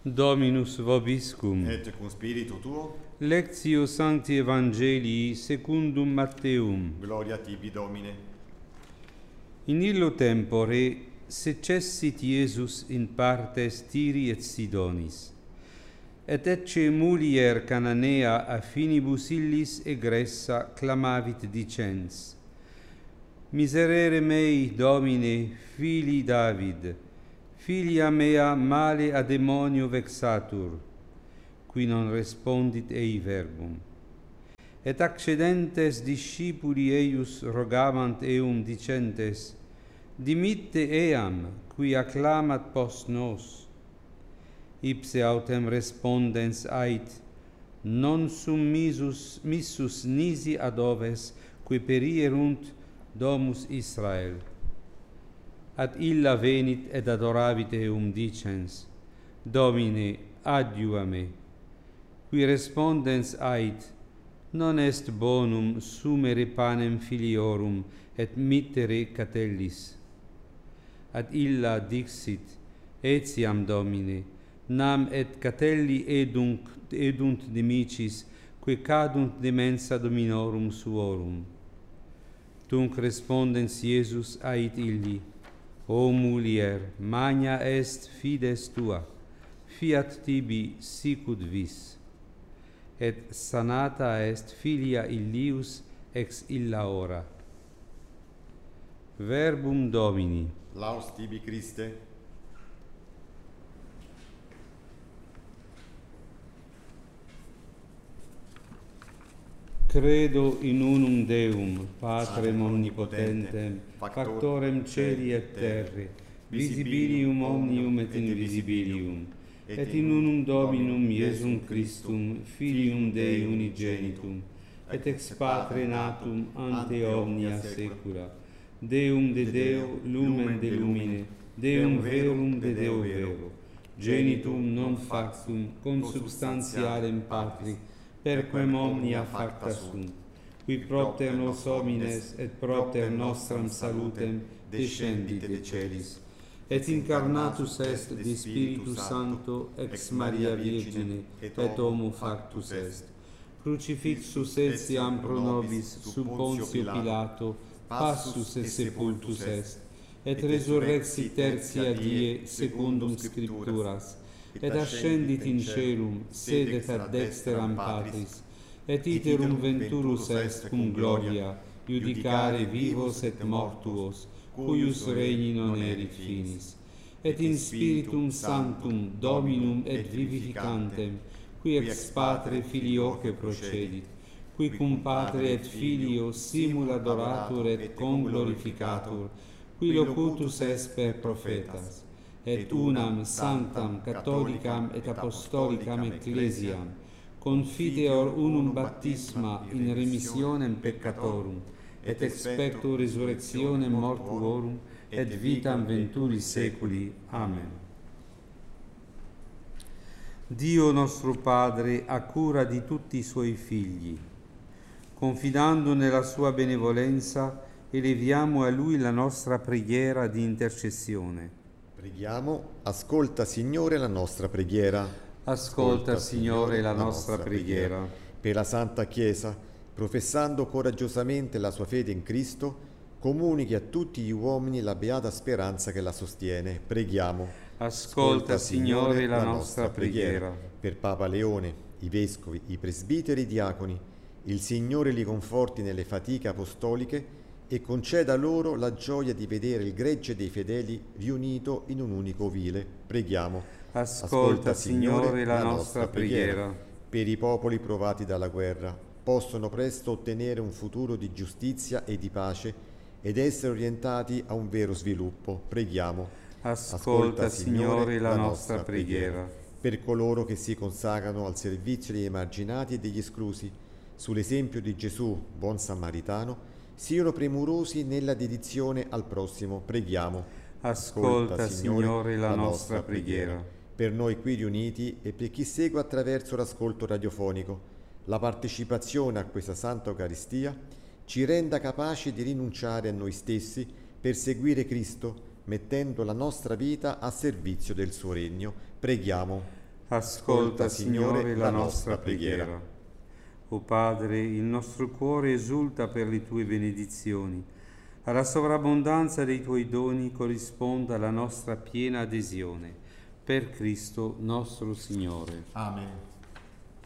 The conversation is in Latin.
Dominus vobiscum. Et cum spiritu tuo. Lectio Sancti Evangelii secundum Matteum. Gloria tibi, Domine. In illo tempore secessit Iesus in partes Tiri et Sidonis, et ecce mulier Cananea a finibus illis egressa clamavit dicens: Miserere mei, Domine, filii David, filia mea male a demonio vexatur, qui non respondit ei verbum. Et accedentes discipuli eius rogavant eum dicentes: Dimitte eam, qui acclamat post nos. Ipse autem respondens ait: Non sum missus nisi ad oves, qui perierunt domus Israel. Ad illa venit et adoravit eum dicens: Domine, adiua me. Qui respondens ait: Non est bonum sumere panem filiorum et mittere catellis. Ad illa dixit: Etiam, Domine, nam et catelli edunt dimicis, que cadunt de mensa dominorum suorum. Tunc respondens Iesus ait illi: O mulier, magna est fides tua, fiat tibi sicut vis. Et sanata est filia illius ex illa hora. Verbum Domini. Laus tibi, Christe. Credo in unum Deum, Patrem omnipotentem, factorem celi et terre, visibilium omnium et invisibilium, et in unum Dominum Iesum Christum, Filium Dei unigenitum, et ex Patre natum ante omnia saecula, Deum de Deo, lumen de lumine, Deum verum de Deo vero, genitum non factum, consubstantialem Patri, perquem omnia facta sunt, qui propter nos homines et propter nostram salutem descendit de celis, et incarnatus est de Spiritu Sancto ex Maria Virgine, et homo factus est. Crucifixus etiam pro nobis sub Pontio Pilato, passus et sepultus est, et resurrexit tertia die secundum Scripturas, et ascendit in caelum, sedet ad dexteram Patris, et iterum venturus est cum gloria, judicare vivos et mortuos, cuius regni non erit finis. Et in Spiritum Sanctum, Dominum et vivificantem, qui ex Patre Filioque procedit, qui cum Patre et Filio simul adoratur et conglorificatur, qui locutus est per prophetas, et unam sanctam catholicam et apostolicam ecclesiam, confiteor unum baptisma in remissionem peccatorum, et expecto resurrectionem mortuorum, et vitam venturi seculi. Amen. Dio nostro Padre ha cura di tutti i suoi figli. Confidando nella sua benevolenza, eleviamo a Lui la nostra preghiera di intercessione. Preghiamo, ascolta Signore la nostra preghiera. Ascolta, Signore, la nostra preghiera. Per la Santa Chiesa, professando coraggiosamente la sua fede in Cristo, comunichi a tutti gli uomini la beata speranza che la sostiene. Preghiamo. Ascolta, Signore, la nostra preghiera. Per Papa Leone, i vescovi, i presbiteri e i diaconi, il Signore li conforti nelle fatiche apostoliche e conceda loro la gioia di vedere il gregge dei fedeli riunito in un unico ovile. Preghiamo. Ascolta, Signore, la nostra preghiera. Per i popoli provati dalla guerra, possono presto ottenere un futuro di giustizia e di pace ed essere orientati a un vero sviluppo. Preghiamo. Ascolta, Signore, la nostra preghiera. Per coloro che si consacrano al servizio degli emarginati e degli esclusi, sull'esempio di Gesù, buon samaritano, siano premurosi nella dedizione al prossimo. Preghiamo. Ascolta, Signore, la nostra preghiera. Per noi qui riuniti e per chi segue attraverso l'ascolto radiofonico, la partecipazione a questa Santa Eucaristia ci renda capaci di rinunciare a noi stessi per seguire Cristo, mettendo la nostra vita a servizio del suo regno. Preghiamo. Ascolta, Signore, la nostra preghiera. O Padre, il nostro cuore esulta per le tue benedizioni. Alla sovrabbondanza dei tuoi doni corrisponda la nostra piena adesione. Per Cristo nostro Signore. Amen.